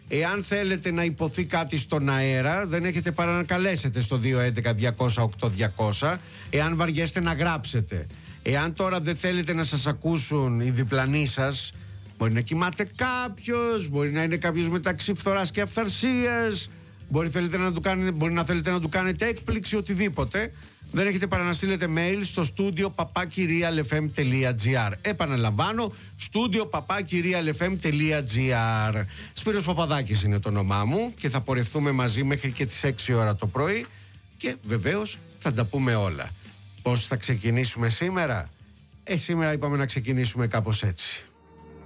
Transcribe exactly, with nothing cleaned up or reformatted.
Εάν θέλετε να υποθεί κάτι στον αέρα, δεν έχετε παρά να καλέσετε στο δύο έντεκα διακόσια οκτώ διακόσια. Εάν βαριέστε να γράψετε. Εάν τώρα δεν θέλετε να σας ακούσουν οι διπλανοί σας, μπορεί να κοιμάται κάποιος, μπορεί να είναι κάποιος μεταξύ φθοράς και αυθαρσίας, μπορεί, θέλετε να του κάνετε, μπορεί να θέλετε να του κάνετε έκπληξη, οτιδήποτε. Δεν έχετε παρά να στείλετε mail στο studio παπάκι real f m τελεία g r. Επαναλαμβάνω, studio παπάκι real f m τελεία g r. Σπύρος Παπαδάκης είναι το όνομά μου και θα πορευτούμε μαζί μέχρι και τις έξι ώρα το πρωί και βεβαίως θα τα πούμε όλα. Πώς θα ξεκινήσουμε σήμερα? Ε, σήμερα είπαμε να ξεκινήσουμε κάπως έτσι.